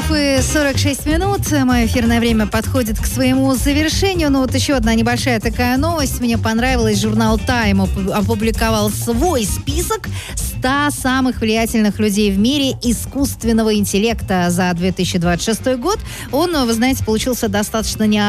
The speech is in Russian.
и 46 минут. Мое эфирное время подходит к своему завершению. Ну вот еще одна небольшая такая новость. Мне понравилась. Журнал Time опубликовал свой список 100 самых влиятельных людей в мире искусственного интеллекта за 2026 год. Он, вы знаете, получился достаточно